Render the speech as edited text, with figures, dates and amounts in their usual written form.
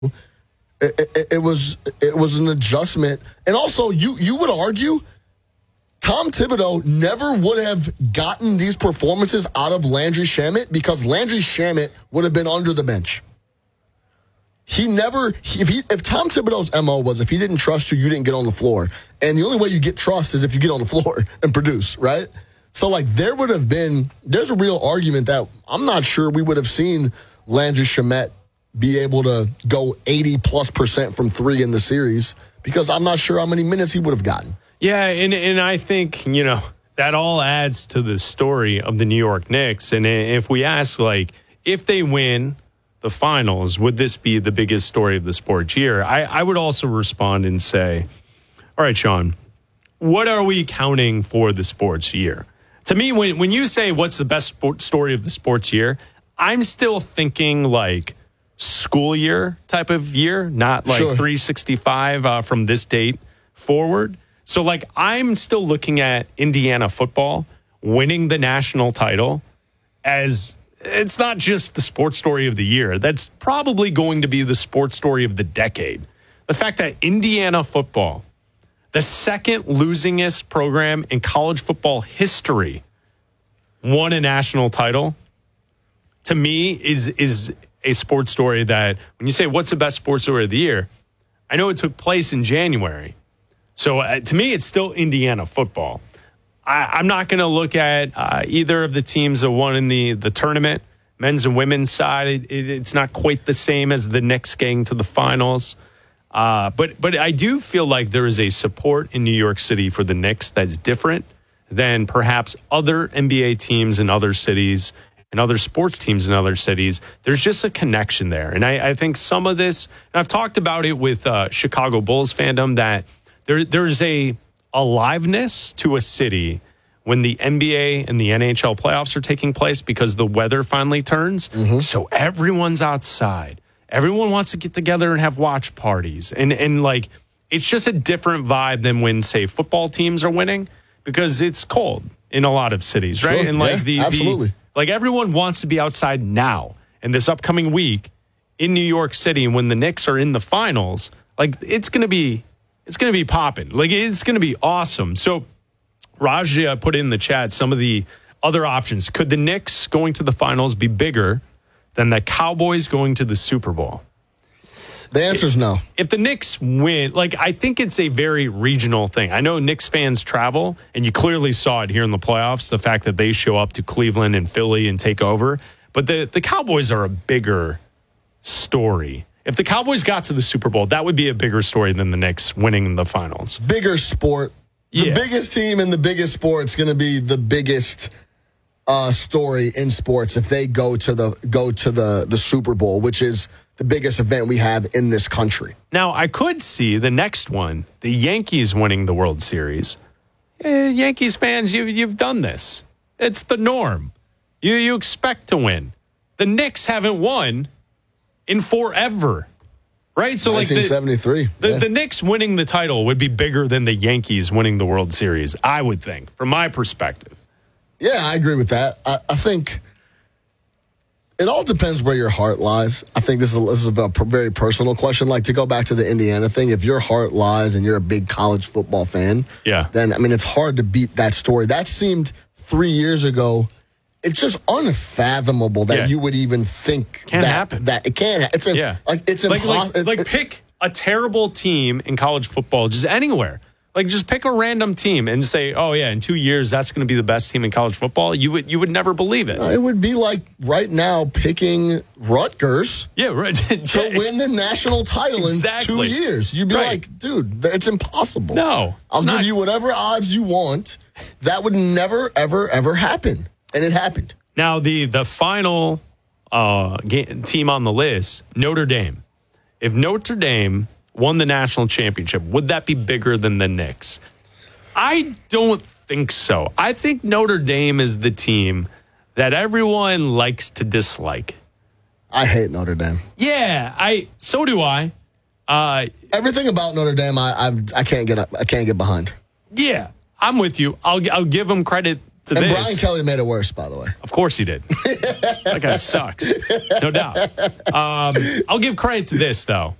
it was an adjustment. And also, you would argue Tom Thibodeau never would have gotten these performances out of Landry Shamet because Landry Shamet would have been under the bench. If Tom Thibodeau's MO was if he didn't trust you, you didn't get on the floor. And the only way you get trust is if you get on the floor and produce, right? So, there's a real argument that I'm not sure we would have seen Landry Shamet be able to go 80+% from three in the series because I'm not sure how many minutes he would have gotten. Yeah, and I think, that all adds to the story of the New York Knicks. And if we ask, if they win the finals, would this be the biggest story of the sports year? I would also respond and say, all right, Sean, what are we counting for the sports year? To me, when you say what's the best story of the sports year, I'm still thinking school year type of year, not Sure. 365 from this date forward. So I'm still looking at Indiana football winning the national title as it's not just the sports story of the year. That's probably going to be the sports story of the decade. The fact that Indiana football, the second losingest program in college football history, won a national title, to me is a sports story that when you say what's the best sports story of the year, I know it took place in January. So to me, it's still Indiana football. I'm not going to look at either of the teams that won in the tournament, men's and women's side. It's not quite the same as the Knicks getting to the finals. But I do feel like there is a support in New York City for the Knicks that's different than perhaps other NBA teams in other cities and other sports teams in other cities. There's just a connection there. And I think some of this, and I've talked about it with Chicago Bulls fandom, that there's a aliveness to a city when the NBA and the NHL playoffs are taking place because the weather finally turns. Mm-hmm. So everyone's outside. Everyone wants to get together and have watch parties. And it's just a different vibe than when, say, football teams are winning because it's cold in a lot of cities, right? Sure. And absolutely. Everyone wants to be outside now. And this upcoming week in New York City, when the Knicks are in the finals, it's going to be popping. It's going to be awesome. So Raja put in the chat some of the other options. Could the Knicks going to the finals be bigger than the Cowboys going to the Super Bowl? The answer is no. If the Knicks win, I think it's a very regional thing. I know Knicks fans travel, and you clearly saw it here in the playoffs, the fact that they show up to Cleveland and Philly and take over. But the Cowboys are a bigger story. If the Cowboys got to the Super Bowl, that would be a bigger story than the Knicks winning the finals. Bigger sport. The biggest team in the biggest sport is going to be the biggest story in sports if they go to the Super Bowl, which is the biggest event we have in this country. Now, I could see the next one, the Yankees winning the World Series. Yankees fans, you've done this. It's the norm. You expect to win. The Knicks haven't won in forever, right? So 1973. The Knicks winning the title would be bigger than the Yankees winning the World Series, I would think, from my perspective. Yeah, I agree with that. I think it all depends where your heart lies. I think this is a very personal question. To go back to the Indiana thing, if your heart lies and you're a big college football fan, then, it's hard to beat that story. That seemed 3 years ago. It's just unfathomable that you would even think happen. That it can't happen. It's impossible. Pick a terrible team in college football, just anywhere. Just pick a random team and say, oh, yeah, in 2 years, that's going to be the best team in college football. You would never believe it. It would be like right now picking Rutgers to win the national title in 2 years. You'd be like, dude, it's impossible. No. I'll give you whatever odds you want. That would never, ever, ever happen. And it happened. Now, the final team on the list, Notre Dame. If Notre Dame won the national championship, would that be bigger than the Knicks? I don't think so. I think Notre Dame is the team that everyone likes to dislike. I hate Notre Dame. Yeah, so do I. Everything about Notre Dame, I can't get behind. Yeah, I'm with you. I'll give them credit to and this. Brian Kelly made it worse, by the way. Of course he did. That guy sucks. No doubt. I'll give credit to this, though.